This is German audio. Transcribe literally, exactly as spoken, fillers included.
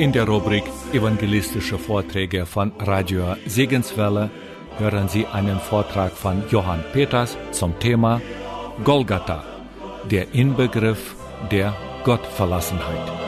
In der Rubrik Evangelistische Vorträge von Radio Segenswelle hören Sie einen Vortrag von Johann Peters zum Thema Golgatha, der Inbegriff der Gottverlassenheit.